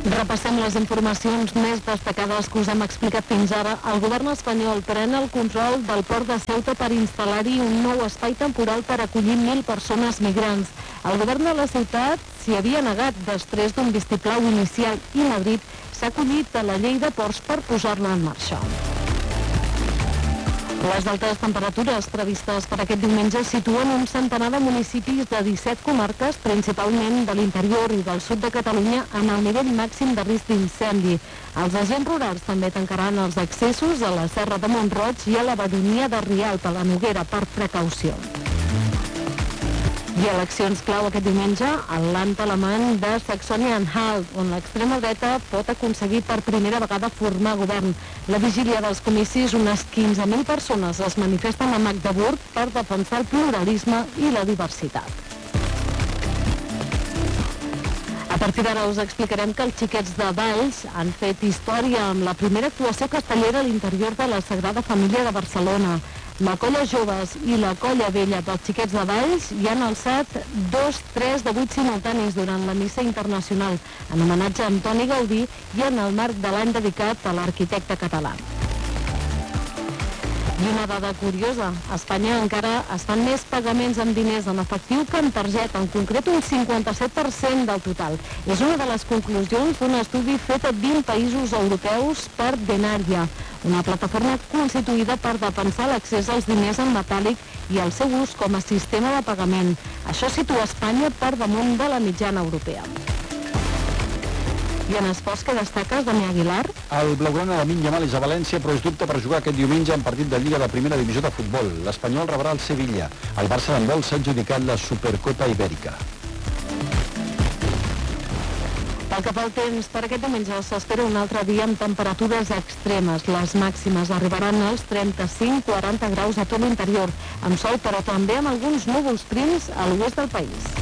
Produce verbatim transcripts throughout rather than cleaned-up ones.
Repassem les informacions més destacades que us hem explicat fins ara. El govern espanyol pren el control del port de Ceuta per instal·lar-hi un nou espai temporal per acollir mil persones migrants. El govern de la ciutat s'hi havia negat després d'un vistiplau inicial i Madrid s'ha acollit a la llei de ports per posar-la en marxa. Les altes temperatures previstes per aquest diumenge situen un centenar de municipis de disset comarques, principalment de l'interior i del sud de Catalunya, en el nivell màxim de risc d'incendi. Els agents rurals també tancaran els accessos a la Serra de Mont-roig i a la baronia de Rialp, a la Noguera, per precaució. I eleccions clau aquest diumenge al land alemany de Saxònia-Anhalt, on l'extrema dreta pot aconseguir per primera vegada formar govern. La vigília dels comicis, unes quinze mil persones es manifesten a Magdeburg per defensar el pluralisme i la diversitat. A partir d'ara us explicarem que els xiquets de Valls han fet història amb la primera actuació castellera a l'interior de la Sagrada Família de Barcelona. La colla joves i la colla vella dels xiquets de Valls hi han alçat dos, tres de vuit simultanis durant la missa internacional, en homenatge a Antoni Gaudí i en el marc de l'any dedicat a l'arquitecte català. I una dada curiosa, a Espanya encara es fan més pagaments amb diners en efectiu que en targeta, en concret un cinquanta-set per cent del total. És una de les conclusions d'un estudi fet a vint països europeus per Denaria, una plataforma constituïda per defensar l'accés als diners en metàl·lic i el seu ús com a sistema de pagament. Això situa Espanya per damunt de la mitjana europea. I en esports, que destaques, Dani Aguilar? El blaugrana de Lamine Yamal és a València, però és dubte per jugar aquest diumenge en partit de Lliga de Primera Divisió de Futbol. L'Espanyol rebrà el Sevilla. El Barça d'handbol s'ha adjudicat la Supercopa Ibèrica. Pel que fa al temps, per aquest diumenge s'espera un altre dia amb temperatures extremes. Les màximes arribaran als trenta-cinc a quaranta graus a tot l'interior, amb sol, però també amb alguns núvols prims a l'oest del país.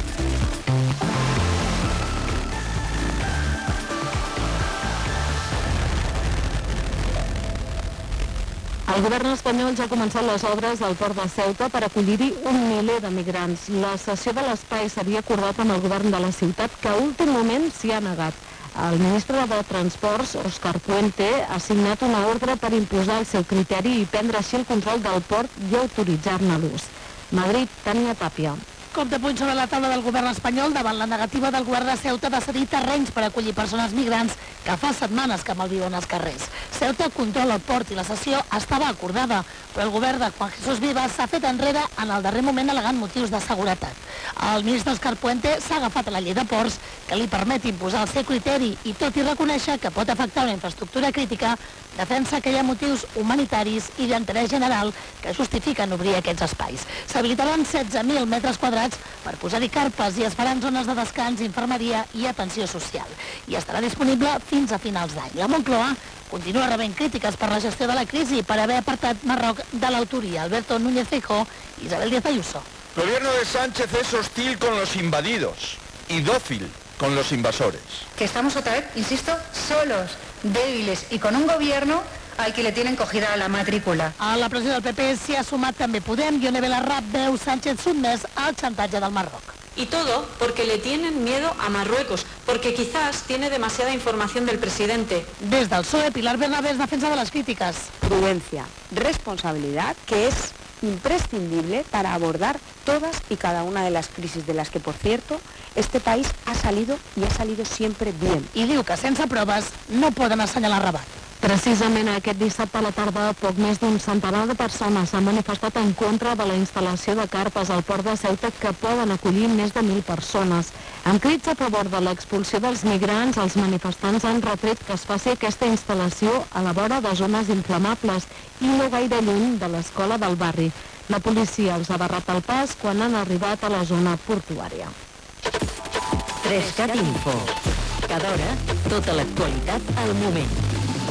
El govern espanyol ja ha començat les obres al port de Ceuta per acollir-hi un miler de migrants. La cessió de l'espai s'havia acordat amb el govern de la ciutat, que a últim moment s'hi ha negat. El ministre de Transports, Òscar Puente, ha signat una ordre per imposar el seu criteri i prendre així el control del port i autoritzar-ne l'ús. Madrid, Tània Tàpia. Cop de puny sobre la taula del govern espanyol davant la negativa del govern de Ceuta de cedir terrenys per acollir persones migrants que fa setmanes que malviuen als carrers. Ceuta controla el port i la cessió estava acordada, però el govern de Juan Jesús Vivas s'ha fet enrere en el darrer moment al·legant motius de seguretat. El ministre Òscar Puente s'ha agafat a la llei de ports que li permet imposar el seu criteri i, tot i reconèixer que pot afectar una infraestructura crítica, defensa que hi ha motius humanitaris i d'interès general que justifiquen obrir aquests espais. S'habilitaran setze mil metres quadrats per posar-hi carpes i es faran zones de descans, infermeria i atenció social. I estarà disponible fins a finals d'any. La Moncloa continua rebent crítiques per la gestió de la crisi per haver apartat Marroc de l'autoria. Alberto Núñez Feijóo i Isabel Díaz Ayuso. El gobierno de Sánchez es hostil con los invadidos y dócil con los invasores. Que estamos otra vez, insisto, solos, débiles y con un gobierno al que le tienen cogida la matrícula. A la pressió del P P s'hi ha sumat també Podem. Ione Belarra veu Sánchez sotmès al xantatge del Marroc. Y todo porque le tienen miedo a Marruecos, porque quizás tiene demasiada información del presidente. Des del P S O E, Pilar Bernabé es defensa de las críticas. Prudencia, responsabilidad, que es imprescindible para abordar todas y cada una de las crisis de las que, por cierto, este país ha salido y ha salido siempre bien. I diu que sense proves no poden assenyalar Rabat. Precisament aquest dissabte a la tarda, poc més d'un centenar de persones han manifestat en contra de la instal·lació de carpes al port de Ceuta que poden acollir més de mil persones. Amb crits a favor de l'expulsió dels migrants, els manifestants han retret que es faci aquesta instal·lació a la vora de zones inflamables i no gaire lluny de l'escola del barri. La policia els ha barrat el pas quan han arribat a la zona portuària. Trescat Info. Cada hora, tota l'actualitat al moment.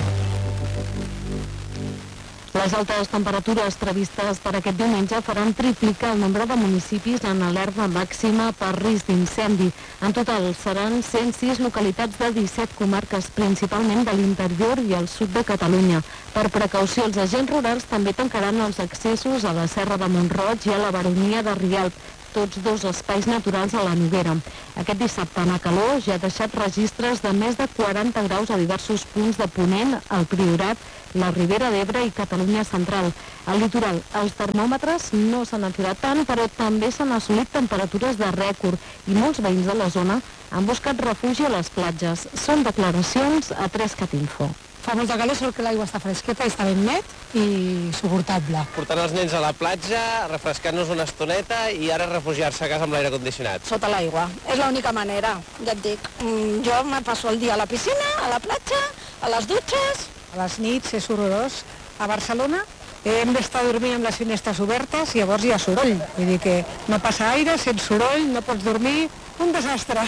Les altes temperatures previstes per aquest diumenge faran triplicar el nombre de municipis en alerta màxima per risc d'incendi. En total seran cent sis localitats de disset comarques, principalment de l'interior i el sud de Catalunya. Per precaució, els agents rurals també tancaran els accessos a la Serra de Mont-roig i a la baronia de Rialp. tots dos espais naturals a la Noguera. Aquest dissabte la calor ja ha deixat registres de més de quaranta graus a diversos punts de Ponent, el Priorat, la Ribera d'Ebre i Catalunya Central. Al litoral, els termòmetres no s'han enfilat tant, però també s'han assolit temperatures de rècord i molts veïns de la zona han buscat refugi a les platges. Són declaracions a tres cat info. Fa molta calor, sort que l'aigua està fresqueta i està ben net i suportable. Portant els nens a la platja, refrescant-nos una estoneta i ara refugiar-se a casa amb l'aire condicionat. Sota l'aigua. És l'única manera, ja et dic. Jo me passo el dia a la piscina, a la platja, a les dutxes. A les nits és horrorós. A Barcelona hem d'estar dormint amb les finestres obertes i llavors hi ha soroll. Vull dir que no passa aire, sents soroll, no pots dormir. Un desastre.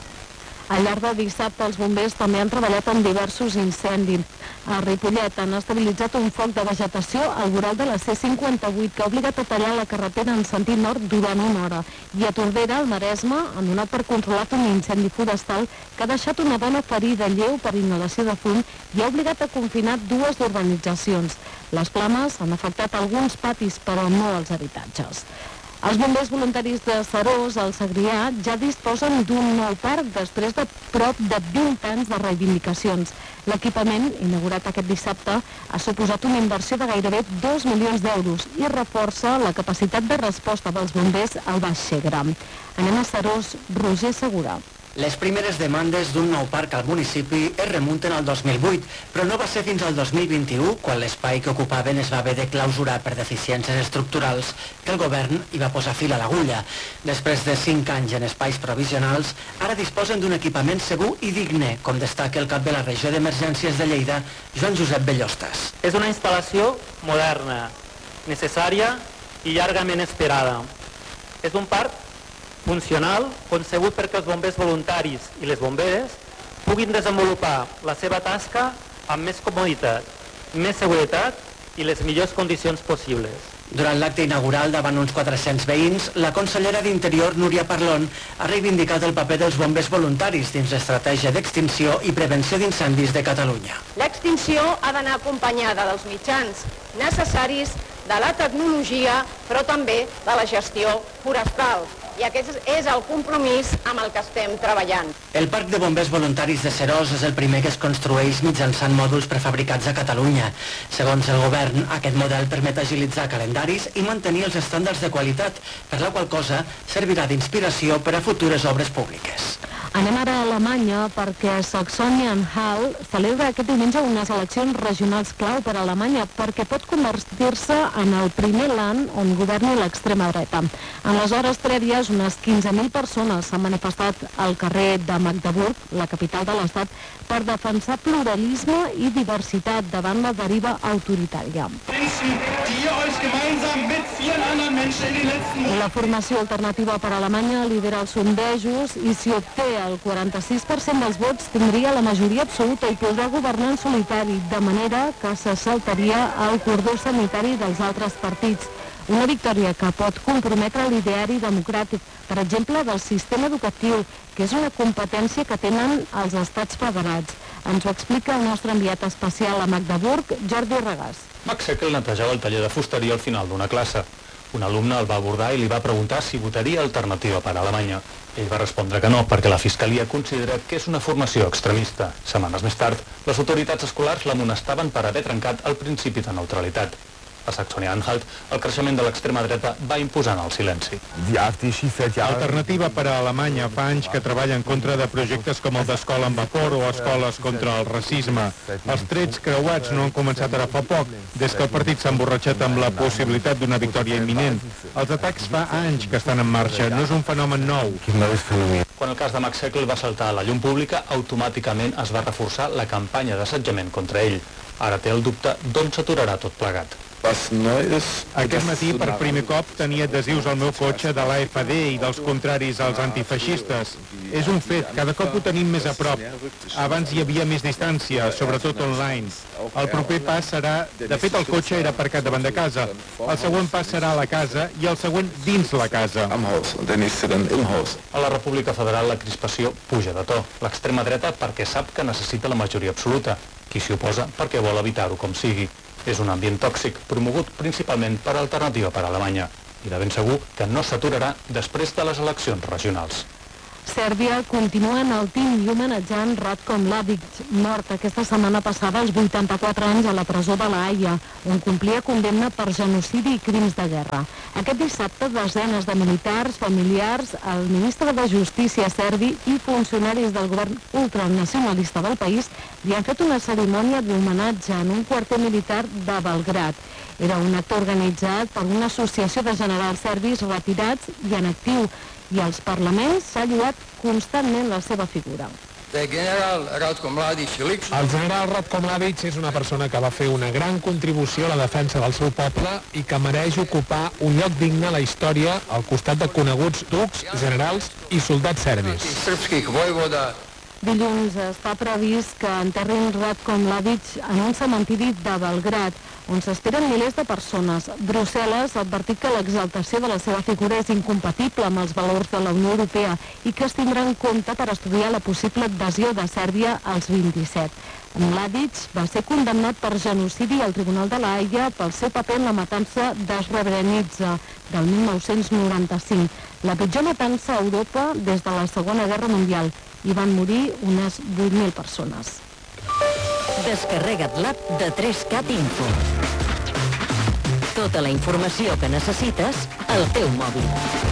Al llarg de dissabte, els bombers també han treballat en diversos incendis. A Ripollet han estabilitzat un foc de vegetació al voral de la C cinquanta-vuit que ha obligat a tallar la carretera en sentit nord durant una hora. I a Tordera, al Maresme, han donat per controlat un incendi forestal que ha deixat una dona ferida lleu per inhalació de fum i ha obligat a confinar dues urbanitzacions. Les flames han afectat alguns patis, però no els habitatges. Els bombers voluntaris de Serós, al Segrià, ja disposen d'un nou parc després de prop de vint anys de reivindicacions. L'equipament, inaugurat aquest dissabte, ha suposat una inversió de gairebé dos milions d'euros i reforça la capacitat de resposta dels bombers al Baix Segre. Anem a Serós, Roger Segura. Les primeres demandes d'un nou parc al municipi es remunten al dos mil vuit, però no va ser fins al dos mil vint-i-u, quan l'espai que ocupaven es va haver de clausurar per deficiències estructurals, que el govern hi va posar fil a l'agulla. Després de cinc anys en espais provisionals, ara disposen d'un equipament segur i digne, com destaca el cap de la regió d'emergències de Lleida, Joan Josep Bellostas. És una instal·lació moderna, necessària i llargament esperada. És un parc funcional, concebut perquè els bombers voluntaris i les bomberes puguin desenvolupar la seva tasca amb més comoditat, més seguretat i les millors condicions possibles. Durant l'acte inaugural davant uns quatre-cents veïns, la consellera d'Interior, Núria Parlon, ha reivindicat el paper dels bombers voluntaris dins l'estratègia d'extinció i prevenció d'incendis de Catalunya. L'extinció ha d'anar acompanyada dels mitjans necessaris, de la tecnologia, però també de la gestió forestal. I aquest és el compromís amb el que estem treballant. El Parc de Bombers Voluntaris de Serós és el primer que es construeix mitjançant mòduls prefabricats a Catalunya. Segons el govern, aquest model permet agilitzar calendaris i mantenir els estàndards de qualitat, per la qual cosa servirà d'inspiració per a futures obres públiques. Anem ara a Alemanya perquè Saxony-Anhalt celebra aquest diumenge unes eleccions regionals clau per a Alemanya perquè pot convertir-se en el primer land on governi l'extrema dreta. En les hores prèvies, unes quinze mil persones s'han manifestat al carrer de Magdeburg, la capital de l'Estat, per defensar pluralisme i diversitat davant la deriva autoritària. La formació alternativa per a Alemanya lidera els sondejos i si obté el quaranta-sis per cent dels vots tindria la majoria absoluta i podrà governar en solitari, de manera que se saltaria el cordó sanitari dels altres partits. Una victòria que pot comprometre l'ideari democràtic, per exemple, del sistema educatiu, que és una competència que tenen els estats federats. Ens ho explica el nostre enviat especial a Magdeburg, Jordi Regàs. Max Eckel netejava el taller de fusteria al final d'una classe. Un alumne el va abordar i li va preguntar si votaria alternativa per a Alemanya. Ell va respondre que no, perquè la Fiscalia considera que és una formació extremista. Setmanes més tard, les autoritats escolars l'amonestaven per haver trencat el principi de neutralitat. A Saxony-Anhalt, el creixement de l'extrema dreta va imposant el silenci. Alternativa per a Alemanya fa anys que treballa en contra de projectes com el d'Escola amb Vapor o Escoles contra el racisme. Els trets creuats no han començat ara fa poc, des que el partit s'ha emborratxat amb la possibilitat d'una victòria imminent. Els atacs fa anys que estan en marxa, no és un fenomen nou. Quan el cas de Max Eckel va saltar a la llum pública, automàticament es va reforçar la campanya d'assetjament contra ell. Ara té el dubte d'on s'aturarà tot plegat. Aquest matí, per primer cop, tenia adhesius al meu cotxe de l'A F D i dels contraris als antifeixistes. És un fet, cada cop ho tenim més a prop. Abans hi havia més distància, sobretot online. El proper pas serà... De fet, el cotxe era aparcat davant de casa. El següent pas serà a la casa i el següent dins la casa. A la República Federal la crispació puja de to. L'extrema dreta perquè sap que necessita la majoria absoluta. Qui s'hi oposa perquè vol evitar-ho com sigui. És un ambient tòxic, promogut principalment per Alternativa per Alemanya. i de ben segur que no s'aturarà després de les eleccions regionals. Sèrbia continua enaltint i homenatjant Ratko Mladic, mort aquesta setmana passada als vuitanta-quatre anys a la presó de La Haia, on complia condemna per genocidi i crims de guerra. Aquest dissabte, desenes de militars, familiars, el ministre de Justícia serbi i funcionaris del govern ultranacionalista del país li han fet una cerimònia d'homenatge en un quarter militar de Belgrad. Era un acte organitzat per una associació de generals serbis retirats i en actiu, i als parlaments s'ha lloat constantment la seva figura. El general Ratko Mladic és una persona que va fer una gran contribució a la defensa del seu poble i que mereix ocupar un lloc digne a la història al costat de coneguts ducs, generals i soldats serbis. Dilluns està previst que enterrin Ratko Mladic en un cementiri de Belgrad, on s'esperen milers de persones. Brussel·les ha advertit que l'exaltació de la seva figura és incompatible amb els valors de la Unió Europea i que es tindrà en compte per estudiar la possible adhesió de Sèrbia als vint-i-set. Mladic va ser condemnat per genocidi al Tribunal de La Haia pel seu paper en la matança de Srebrenica del mil nou-cents noranta-cinc, la pitjor matança a Europa des de la Segona Guerra Mundial. Hi van morir unes vuit mil persones. Descarrega't l'app de tres cat Info. Tota la informació que necessites al teu mòbil.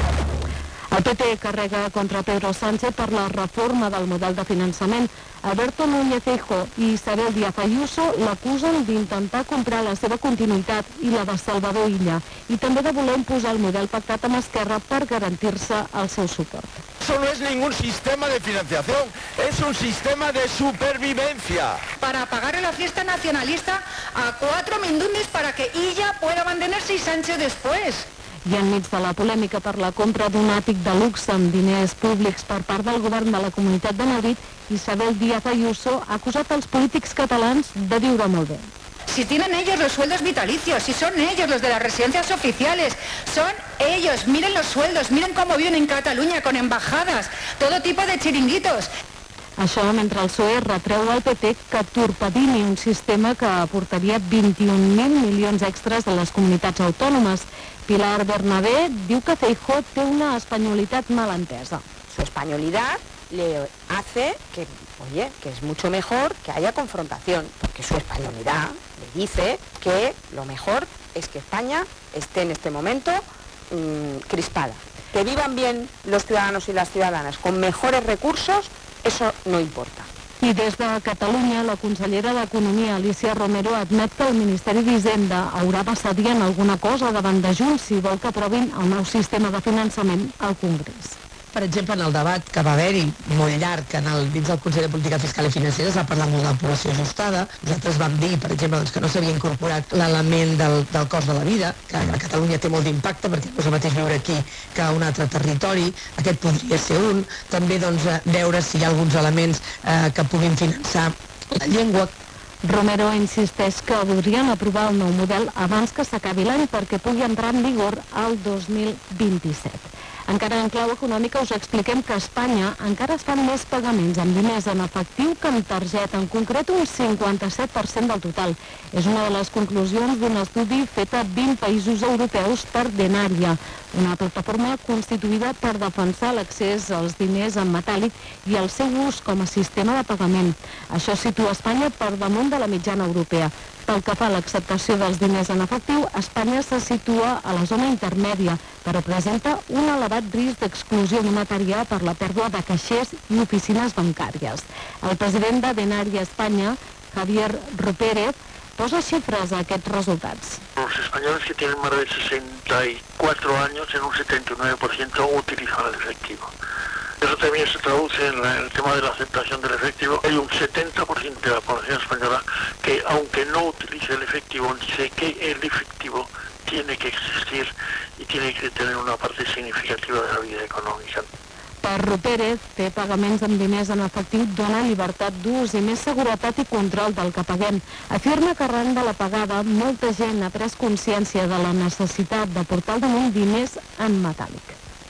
El P P carrega contra Pedro Sánchez per la reforma del model de finançament. Alberto Núñez Feijóo i Isabel Díaz Ayuso l'acusen d'intentar comprar la seva continuïtat i la de Salvador Illa, i també de voler imposar el model pactat amb Esquerra per garantir-se el seu suport. Eso no es ningún sistema de financiación, es un sistema de supervivencia. Para pagar la fiesta nacionalista a cuatro mindumis para que Illa pueda mantenerse y Sánchez después. I enmig de la polèmica per la compra d'un àtic de luxe amb diners públics per part del govern de la Comunitat de Madrid, Isabel Díaz Ayuso ha acusat els polítics catalans de viure molt bé. Si tienen ellos los sueldos vitalicios, si son ellos los de las residencias oficiales, son ellos, miren los sueldos, miren cómo viven en Cataluña con embajadas, todo tipo de chiringuitos. Això mentre el P S O E retreu al P P que torpedini un sistema que aportaria vint-i-un mil milions extras a les comunitats autònomes. Pilar Bernabé diu que Feijóo té una espanyolitat mal entesa. Su españolidad le hace que, oye, que es mucho mejor que haya confrontación, porque su españolidad le dice que lo mejor es que España esté en este momento mmm, crispada. Que vivan bien los ciudadanos y las ciudadanas con mejores recursos, eso no importa. I des de Catalunya, la consellera d'Economia, Alicia Romero, admet que el Ministeri d'Hisenda haurà de cedir en alguna cosa davant de Junts si vol que aprovin el nou sistema de finançament al Congrés. Per exemple, en el debat que va haver-hi molt llarg en el, dins del Consell de Política Fiscal i Financera es va parlar molt de la població ajustada. Nosaltres vam dir, per exemple, doncs, que no s'havia incorporat l'element del, del cost de la vida, que a Catalunya té molt d'impacte perquè no és el mateix viure aquí que a un altre territori. Aquest podria ser un. També doncs, veure si hi ha alguns elements eh, que puguin finançar la llengua. Romero insisteix que voldrien aprovar el nou model abans que s'acabi l'any perquè pugui entrar en vigor el dos mil vint-i-set. Encara en clau econòmica us expliquem que a Espanya encara es fan més pagaments amb diners en efectiu que en targeta, en concret un cinquanta-set per cent del total. És una de les conclusions d'un estudi fet a vint països europeus per Denaria, una plataforma constituïda per defensar l'accés als diners en metàl·lic i el seu ús com a sistema de pagament. Això situa Espanya per damunt de la mitjana europea. Pel que fa a l'acceptació dels diners en efectiu, Espanya se situa a la zona intermèdia, però presenta un elevat risc d'exclusió monetària per la pèrdua de caixers i oficines bancàries. El president de Denaria Espanya, Javier Rupérez, posa xifres a aquests resultats. Los españoles que tienen más de sesenta y cuatro años en un setenta y nueve por ciento utilizan el efectivo. Eso también se traduce en, la, en el tema de la aceptación del efectivo. Hay un setenta por ciento de la población española que, aunque no utilice el efectivo, dice que el efectivo tiene que existir y tiene que tener una parte significativa de la vida econòmica. Per Rupérez, fer pagaments amb diners en efectiu dona llibertat d'ús i més seguretat i control del que paguem. Afirma que arran de la pagada, molta gent ha pres consciència de la necessitat de portar al damunt diners en metàl·lic.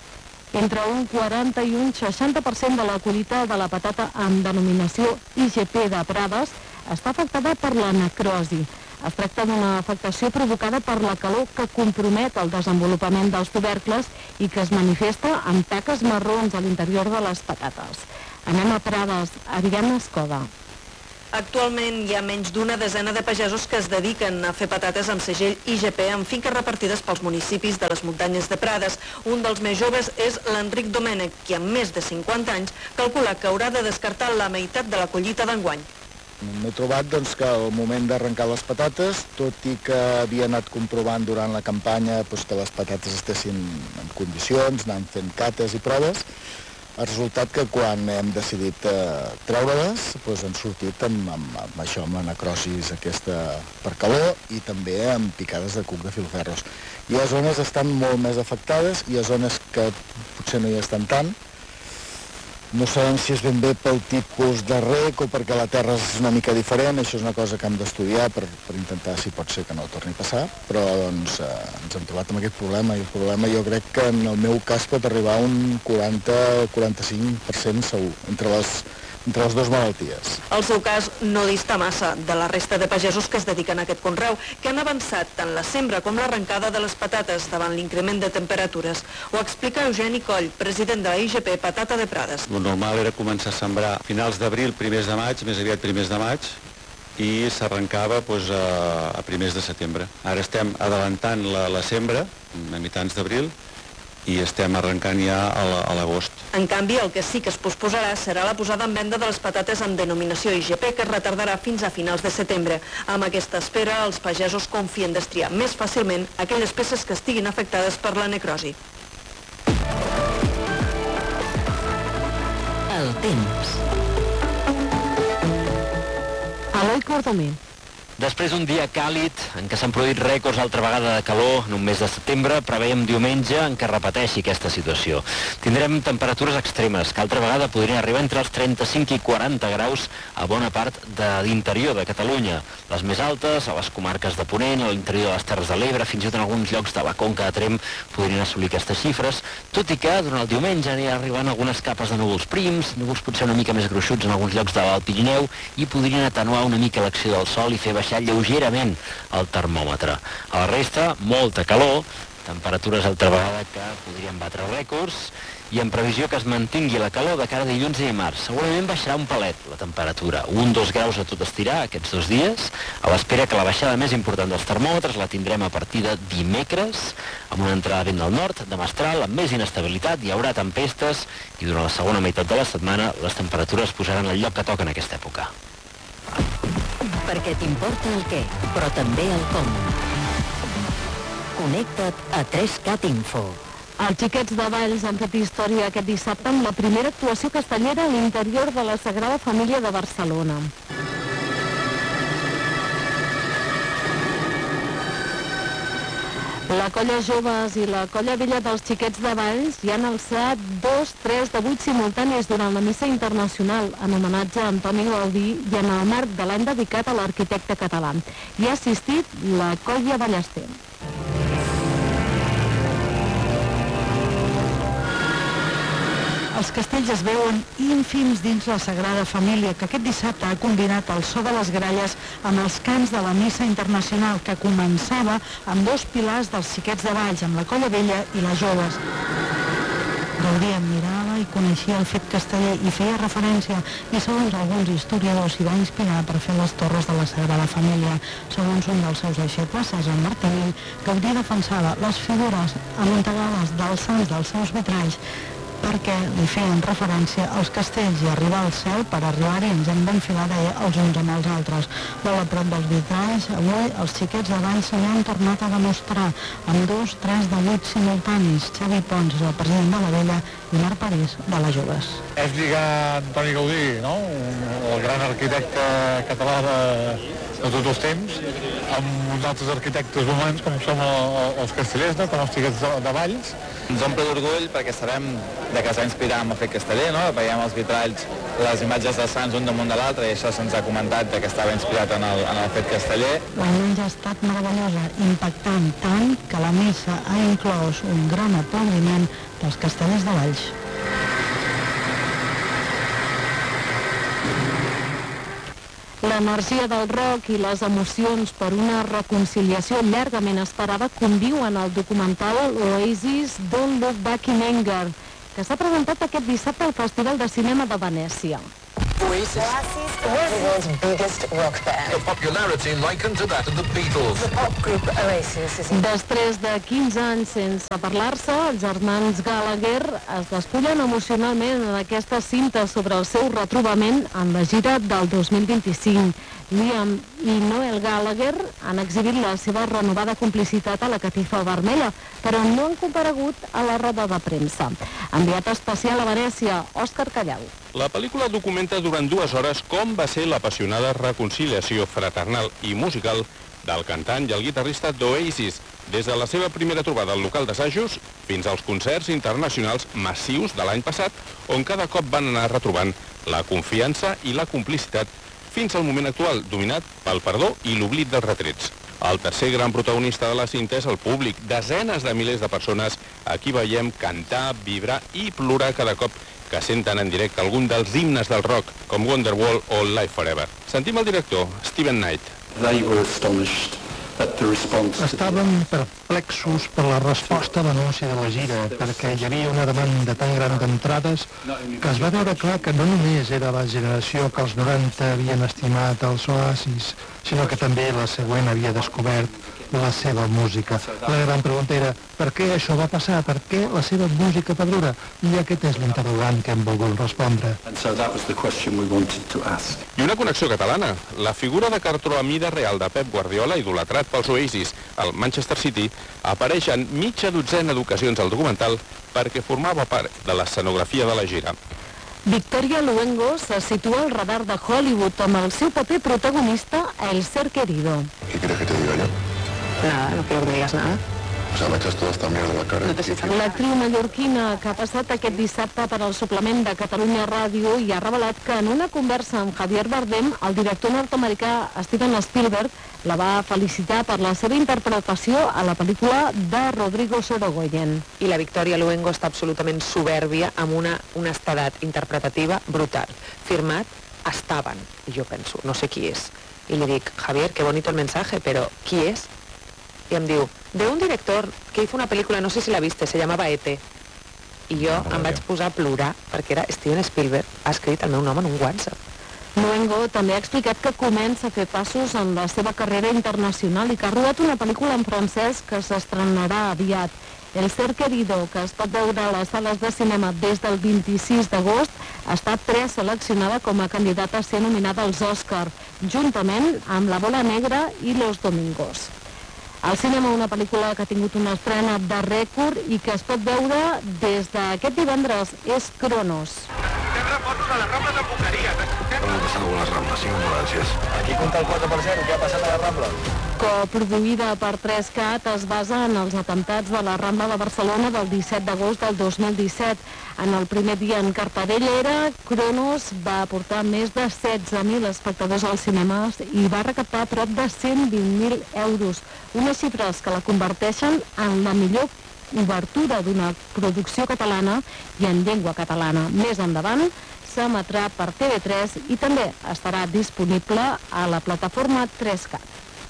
Entre un quaranta i un seixanta per cent de la collita de la patata amb denominació I G P de Prades està afectada per la necrosi. Es tracta d'una afectació provocada per la calor que compromet el desenvolupament dels tubercles i que es manifesta amb taques marrons a l'interior de les patates. Anem a Prades, Ariadna Escoda. Actualment hi ha menys d'una desena de pagesos que es dediquen a fer patates amb segell I G P en finques repartides pels municipis de les muntanyes de Prades. Un dels més joves és l'Enric Domènech, qui amb més de cinquanta anys calcula que haurà de descartar la meitat de la collita d'enguany. M'he trobat doncs, que al moment d'arrencar les patates, tot i que havia anat comprovant durant la campanya doncs, que les patates estessin en condicions, anant fent cates i proves, ha resultat que quan hem decidit eh, treure-les doncs, han sortit amb, amb, amb això, amb la necrosis aquesta per calor i també amb picades de cuc de filferros. Hi ha zones que estan molt més afectades, hi ha zones que potser no hi estan tant. No sabem si és ben bé pel tipus de rec o perquè la terra és una mica diferent, això és una cosa que hem d'estudiar per, per intentar si pot ser que no torni a passar, però doncs, eh, ens hem trobat amb aquest problema i el problema jo crec que en el meu cas pot arribar a un quaranta o quaranta-cinc per cent segur, entre les, entre les dues malalties. El seu cas no dista massa de la resta de pagesos que es dediquen a aquest conreu, que han avançat tant la sembra com l'arrencada de les patates davant l'increment de temperatures. Ho explica Eugeni Coll, president de la I G P Patata de Prades. El normal era començar a sembrar finals d'abril, primers de maig, més aviat primers de maig, i s'arrencava doncs, a, a primers de setembre. Ara estem adelantant la, la sembra, a mitjans d'abril, i estem arrencant ja a l'agost. En canvi, el que sí que es posposarà serà la posada en venda de les patates amb denominació I G P, que es retardarà fins a finals de setembre. Amb aquesta espera, els pagesos confien destriar més fàcilment aquelles peces que estiguin afectades per la necrosi. El temps. Eloi Cordomí. Després d'un dia càlid, en què s'han produït rècords altra vegada de calor en un mes de setembre, preveiem diumenge en què repeteixi aquesta situació. Tindrem temperatures extremes, que altra vegada podrien arribar entre els trenta-cinc i quaranta graus a bona part de l'interior de Catalunya. Les més altes, a les comarques de Ponent, a l'interior de les Terres de l'Ebre, fins i tot en alguns llocs de la Conca de Tremp podrien assolir aquestes xifres, tot i que durant el diumenge aniran arribant algunes capes de núvols prims, núvols potser una mica més gruixuts en alguns llocs de l'Alt Pirineu, i podrien atenuar una mica l'acció del sol i fer baixar lleugerament el termòmetre. A la resta, molta calor, temperatures altra vegada que podrien batre rècords, i en previsió que es mantingui la calor de cara a dilluns i dimarts. Segurament baixarà un palet la temperatura, un dos graus a tot estirar aquests dos dies, a l'espera que la baixada més important dels termòmetres la tindrem a partir de dimecres, amb una entrada de vent del nord, de mestral, amb més inestabilitat, hi haurà tempestes, i durant la segona meitat de la setmana les temperatures posaran el lloc que toca en aquesta època. Perquè t'importa el què, però també el com. Connecta't a tres cat Info. Els xiquets de Valls han fet història aquest dissabte amb la primera actuació castellera a l'interior de la Sagrada Família de Barcelona. La colla Joves i la colla Vella dels Xiquets de Valls hi han alçat dos, tres de vuit simultanis durant la missa internacional en homenatge a Antoni Gaudí i en el marc de l'any dedicat a l'arquitecte català. Hi ha assistit la colla Ballester. Els castells es veuen ínfims dins la Sagrada Família, que aquest dissabte ha combinat el so de les gralles amb els cants de la missa internacional, que començava amb dos pilars dels Xiquets de Valls, amb la colla vella i les joves. Gaudí admirava i coneixia el fet casteller i feia referència, i segons alguns historiadors s'hi va inspirar per fer les torres de la Sagrada Família. Segons un dels seus deixebles, César Martí, Gaudí defensava les figures amuntegades dels sants dels seus vitralls, perquè li feien referència als castells i arribar al cel per arribar-hi ens hem d'enfilar els uns amb els altres. Molt a prop dels vitralls, avui els Xiquets de Valls se n'han tornat a demostrar amb dos, tres de vuit simultanis. Xavi Pons és el president de la Vella i Marc París de les Joves. És lligar Antoni Gaudí, no? El gran arquitecte català de, de tots els temps, amb uns altres arquitectes humans com som els castellers, no? Com els Xiquets de, de Valls. Ens omple d'orgull perquè sabem de que es va inspirar en el fet casteller, no? Veiem els vitralls, les imatges dels sants un damunt de l'altre, i això se'ns ha comentat de que estava inspirat en el, en el fet casteller. La imatge ha estat meravellosa, impactant tant que la missa ha inclòs un gran aplaudiment dels castellers de Valls. L'energia del rock i les emocions per una reconciliació llargament esperada conviuen al documental Oasis Don't Look Back in Anger, que s'ha presentat aquest dissabte al Festival de Cinema de Venècia. Oasis, the world's biggest rock band. The popularity likened to that of the Beatles. The pop group Oasis is... Després de quinze anys sense parlar-se, els germans Gallagher es despullen emocionalment en aquesta cinta sobre el seu retrobament en la gira del dos mil vint-i-cinc. Liam i Noel Gallagher han exhibit la seva renovada complicitat a la catifa vermella, però no han comparegut a la roda de premsa. Enviat especial a Venècia, Òscar Callau. La pel·lícula documenta durant dues hores com va ser l'apassionada reconciliació fraternal i musical del cantant i el guitarrista d'Oasis, des de la seva primera trobada al local d'assajos fins als concerts internacionals massius de l'any passat, on cada cop van anar retrobant la confiança i la complicitat fins al moment actual, dominat pel perdó i l'oblit dels retrets. El tercer gran protagonista de la cinta és el públic, desenes de milers de persones a qui veiem cantar, vibrar i plorar cada cop que senten en directe algun dels himnes del rock, com Wonderwall o Live Forever. Sentim el director, Steven Knight. They were astonished at the response. Estàvem perplexos per la resposta a l'anunci de la gira, perquè hi havia una demanda tan gran d'entrades que es va veure clar que no només era la generació que als noranta havien estimat els Oasis, sinó que també la següent havia descobert la seva música. La gran pregunta era, per què això va passar? Per què la seva música perdura? I aquest és l'interrogant que hem volgut respondre. I una connexió catalana. La figura de cartró a mida real de Pep Guardiola, idolatrat pels Oasis al Manchester City, apareix en mitja dotzena d'ocasions al documental perquè formava part de l'escenografia de la gira. Victoria Luengo se situa al radar de Hollywood amb el seu paper protagonista a El Ser Querido. ¿Qué quieres que te diga yo? Nada, no quiero que me digas nada. O sea, me echas toda esta mierda a la cara. L'actriu mallorquina que ha passat aquest dissabte per al suplement de Catalunya Ràdio i ha revelat que en una conversa amb Javier Bardem, el director nord-americà Steven Spielberg la va felicitar per la seva interpretació a la pel·lícula de Rodrigo Sorogoyen. I la Victoria Luengo està absolutament soberbia amb una honestedat interpretativa brutal. Firmat, estaven. I jo penso, no sé qui és. I li dic, Javier, qué bonito el mensaje, pero ¿qui es? Y em diu, de un director que hizo una película, no sé si la viste, se llamaba E T. I jo em vaig posar a plorar perquè era Steven Spielberg, ha escrit el meu nom en un WhatsApp. Luengo també ha explicat que comença a fer passos en la seva carrera internacional i que ha rodat una pel·lícula en francès que s'estrenarà aviat. El Ser Querido, que es pot veure a les sales de cinema des del vint-i-sis d'agost, ha estat preseleccionada com a candidata a ser nominada als Òscar, juntament amb La Bola Negra i Los Domingos. Al cinema, una pel·lícula que ha tingut una estrena de rècord i que es pot veure des d'aquest divendres és Cronos. Fotos a les Rambles de Boqueria. ¿Cómo ha pasado con las Ramblas? Sí, gracias. Aquí compta el quatre per cent, què ha passat a la Rambla? Coproduïda per tres cat, es basa en els atemptats de la Rambla de Barcelona del disset d'agost del dos mil disset. En el primer dia en cartellera, Cronos va aportar més de setze mil espectadors als cinemes i va recaptar prop de cent vint mil euros, unes xifres que la converteixen en la millor obertura d'una producció catalana i en llengua catalana. Més endavant s'emetrà per T V tres i també estarà disponible a la plataforma tres cat.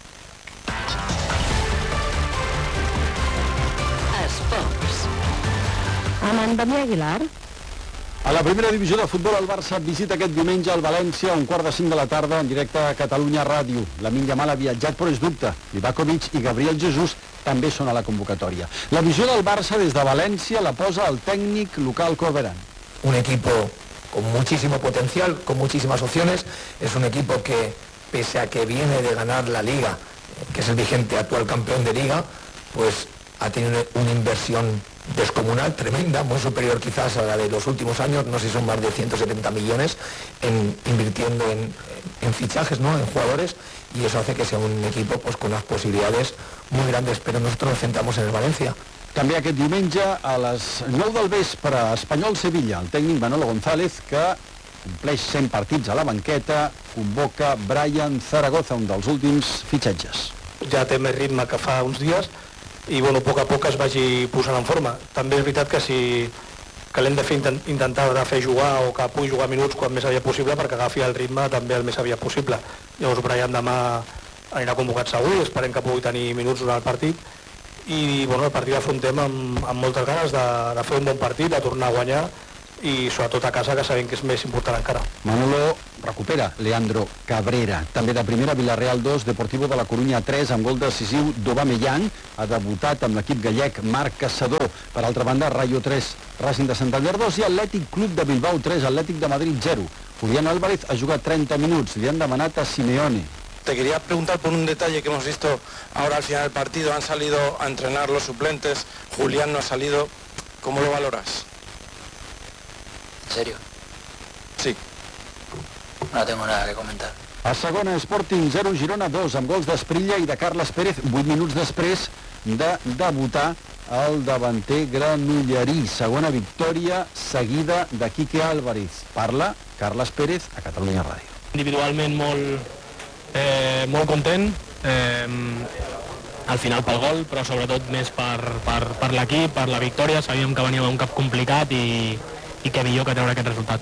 Esports. Amb en Damià Aguilar. A la primera divisió de futbol, el Barça visita aquest diumenge al València a un quart de cinc de la tarda en directe a Catalunya Ràdio. Lamine Yamal ha viatjat, però és dubte. Livakovic i Gabriel Jesús també són a la convocatòria. La visió del Barça des de València la posa el tècnic local Corberán. Un equipo con muchísimo potencial, con muchísimas opciones. Es un equipo que, pese a que viene de ganar la Liga, que es el vigente actual campeón de Liga, pues ha tenido una inversión descomunal, tremenda, muy superior quizás a la de los últimos años, no sé si son más de ciento setenta millones, en, invirtiendo en, en fichajes, ¿no?, en jugadores, y eso hace que sea un equipo pues, con unas posibilidades muy grandes, pero nosotros nos centramos en el Valencia. També aquest diumenge a les nou del vespre, Espanyol-Sevilla, el tècnic Manolo González, que compleix cent partits a la banqueta, convoca Brian Zaragoza, un dels últims fitxatges. Ja té més ritme que fa uns dies i bueno, a poc a poc es vagi posant en forma. També és veritat que si que l'hem de fer intentar de fer jugar o que pugui jugar minuts quan més aviat possible perquè agafi el ritme també el més aviat possible. Llavors Brian demà anirà convocat segur, esperem que pugui tenir minuts durant el partit i bueno, el partit l'afrontem amb, amb moltes ganes de, de fer un bon partit, de tornar a guanyar i sobretot a casa, que sabem que és més important encara. Manolo recupera Leandro Cabrera. També de primera, Villarreal dos, Deportivo de la Corunya tres, amb gol decisiu d'Aubameyang. Ha debutat amb l'equip gallec Marc Caçador. Per altra banda, Rayo tres, Racing de Santander dos i Atlètic Club de Bilbao tres, Atlètic de Madrid zero. Julián Álvarez ha jugat treinta minuts. Li han demanat a Simeone. Te quería preguntar por un detalle que hemos visto ahora al final del partido. Han salido a entrenar los suplentes. Julián no ha salido. ¿Cómo lo valoras? ¿En serio? Sí. No tengo nada que comentar. A segona, Sporting zero, Girona dos, amb gols d'Esprilla i de Carles Pérez, vuit minuts després de debutar el davanter granollerí. Segona victòria seguida de Quique Álvarez. Parla Carles Pérez a Catalunya Ràdio. Individualment molt, eh, molt content, eh, al final pel gol, però sobretot més per, per, per l'equip, per la victòria. Sabíem que venia un cap complicat i, i que millor que treure aquest resultat.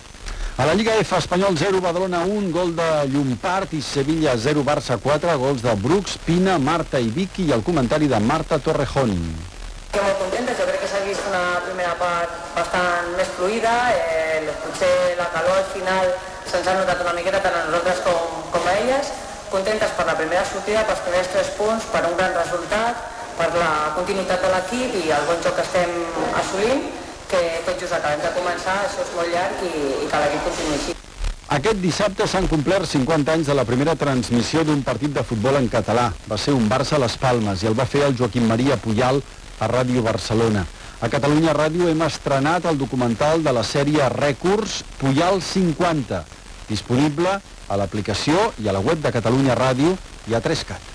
A la Lliga F, Espanyol zero, Badalona un, gol de Llompart i Sevilla zero, Barça quatre, gols de Brooks, Pina, Marta i Vicky i el comentari de Marta Torrejón. Estic molt contenta, jo crec que s'ha vist una primera part bastant més fluida, eh, potser la calor al final se'ns ha notat una miqueta tant a nosaltres com, com a elles, contentes per la primera sortida, pels primers tres punts, per un gran resultat, per la continuïtat de l'equip i el bon joc que estem assolint, que tot just acabem de començar, això és molt llarg i, i que l'equip continuï així. Aquest dissabte s'han complert cinquanta anys de la primera transmissió d'un partit de futbol en català. Va ser un Barça a les Palmes i el va fer el Joaquim Maria Pujal a Ràdio Barcelona. A Catalunya Ràdio hem estrenat el documental de la sèrie Rècords Pujal cinquanta, disponible a l'aplicació i a la web de Catalunya Ràdio i a tres cat.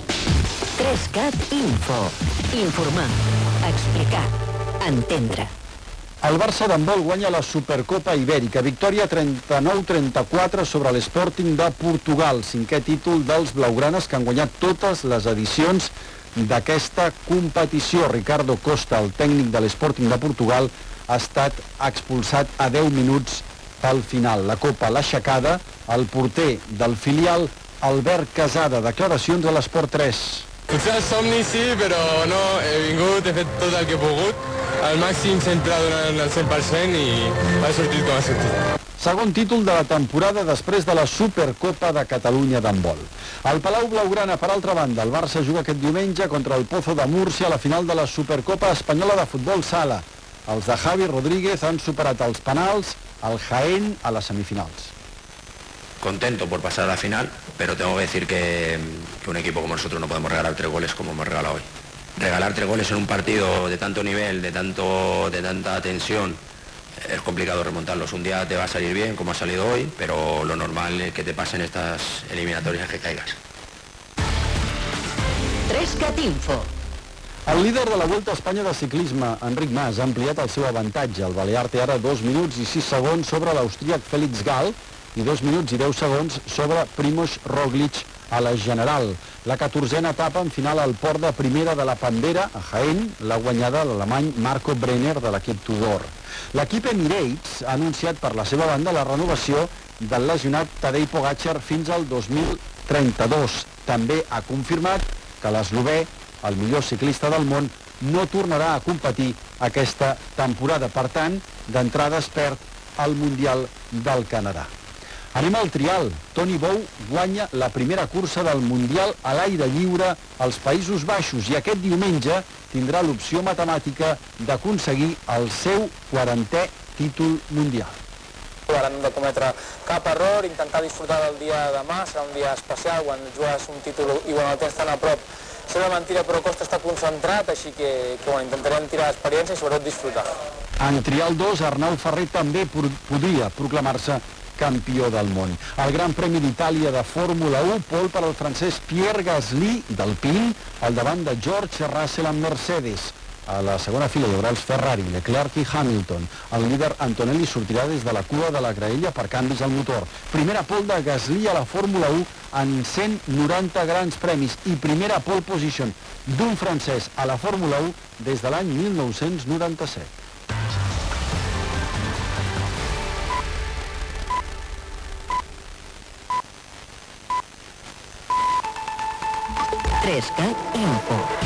tres cat Info. Informar, explicar, entendre. El Barça d'handbol guanya la Supercopa Ibèrica, victòria trenta-nou a trenta-quatre sobre l'Sporting de Portugal, cinquè títol dels blaugranes que han guanyat totes les edicions d'aquesta competició. Ricardo Costa, el tècnic de l'Sporting de Portugal, ha estat expulsat a deu minuts pel final. La Copa l'ha aixecada el porter del filial, Albert Casada. Declaracions a l'Esport tres. Potser el somni sí, però no, he vingut, he fet tot el que he pogut, al màxim sempre donant el cent per cent i ha sortit com ha sortit. Segon títol de la temporada després de la Supercopa de Catalunya d'handbol. Al Palau Blaugrana, per altra banda, el Barça juga aquest diumenge contra el Pozo de Múrcia a la final de la Supercopa Espanyola de Futbol Sala. Els de Javi Rodríguez han superat els penals al Jaén a les semifinals. Contento por pasar a la final, pero tengo que decir que, que un equipo como nosotros no podemos regalar tres goles como hemos regalado hoy. Regalar tres goles en un partido de tanto nivel, de, tanto, de tanta tensión, es complicado remontarlos. Un día te va a salir bien, como ha salido hoy, pero lo normal es que te pasen estas eliminatorias que caigas. tres cat Info. El líder de la Vuelta a Espanya de ciclisme, Enric Mas, ha ampliat el seu avantatge. El balear té ara dos minuts i sis segons sobre l'austríac Félix Gal i dos minuts i deu segons sobre Primož Roglič a la general. La catorzena etapa en final al port de primera de la Pandera, a Jaén, l'ha guanyada l'alemany Marco Brenner de l'equip Tudor. L'equip Emirates ha anunciat per la seva banda la renovació del lesionat Tadej Pogačar fins al dos mil trenta-dos. També ha confirmat que l'eslovè, el millor ciclista del món, no tornarà a competir aquesta temporada. Per tant, d'entrada es perd el Mundial del Canadà. Anem al trial. Toni Bou guanya la primera cursa del Mundial a l'aire lliure als Països Baixos i aquest diumenge tindrà l'opció matemàtica d'aconseguir el seu quarantè títol mundial. Ara no hem de cometre cap error, intentar disfrutar del dia de demà, serà un dia especial quan jugues un títol i quan el tens tan a prop. Sembla mentira, però costa estar concentrat, així que, que bueno, intentarem tirar l'experiència i sobretot disfrutar. En trial dos, Arnau Ferrer també podria proclamar-se campió del món. El Gran Premi d'Itàlia de Fórmula u, pol per al francès Pierre Gasly d'Alpine, al davant de George Russell amb Mercedes. A la segona fila hi haurà els Ferrari, Leclerc i Hamilton. El líder Antonelli sortirà des de la cua de la graella per canvis al motor. Primera pole de Gasly a la Fórmula u en cent noranta grans premis i primera pole position d'un francès a la Fórmula u des de l'any mil nou-cents noranta-set. tres cat Info.